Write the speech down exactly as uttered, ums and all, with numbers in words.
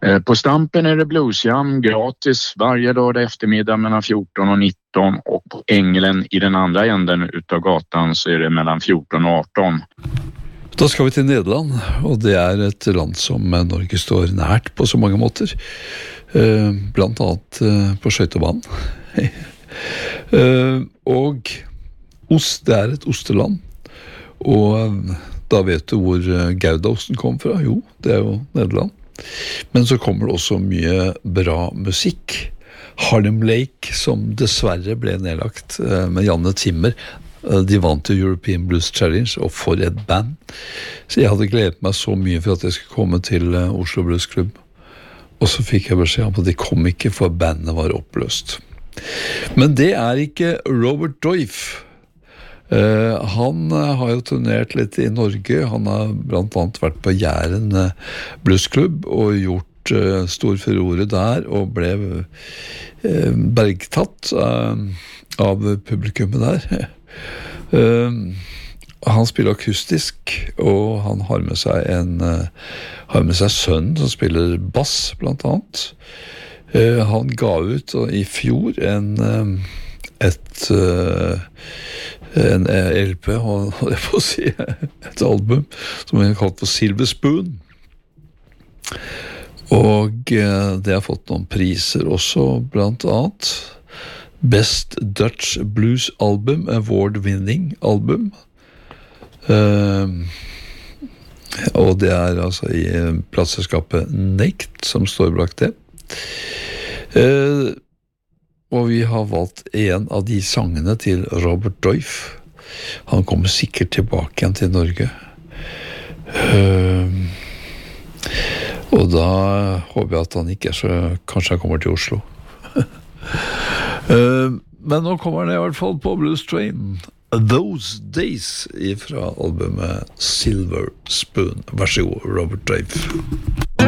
På Stampen är det bluesjam gratis varje dag eftermiddag mellan fjorton och nitton, och på Ängelen i den andra änden utav gatan så är det mellan fjorton og arton. Da skal vi til Nederland, og det er et land som Norge står nært på så mange måter, blant annet på skøytebanen. Og ost, det er et osteland, og da vet du hvor Goudaosten kom fra. Jo, det er jo Nederland. Men så kommer det også mye bra musikk. Harlem Lake, som dessverre ble nedlagt med Janne Timmer, de vant til European Blues Challenge, og for et band. Så jeg hadde gledet meg så mye for at jeg skulle komme til Oslo Blues Club. Og så fikk jeg beskjed om at de kom ikke, for bandet var oppløst. Men det er ikke Robert Doif. Uh, han uh, har jo turnert litt i Norge. Han har blant annet vært på Jæren uh, bluesklubb og gjort uh, stor furore der, og ble uh, bergtatt uh, av publikummet der. uh, han spiller akustisk, og han har med seg en uh, har med seg sønnen som spiller bass blant annet. uh, han ga ut uh, i fjor en uh, et uh, en L P, og det får si et album som vi har kalt for Silver Spoon, og uh, det har fått noen priser også, blant annet Best Dutch Blues Album, Award Winning Album, uh, og det er altså i plateselskapet Naked som står bak det. uh, Og vi har valgt en av de sangene til Robert Doif. Han kommer sikkert tilbake igjen til Norge. Uh, og da håper jeg at han ikke er så... Kanskje han kommer til Oslo. uh, men nå kommer han i hvert fall på Blues Train. Those Days fra albumet Silver Spoon. Vær så god, Robert Doif.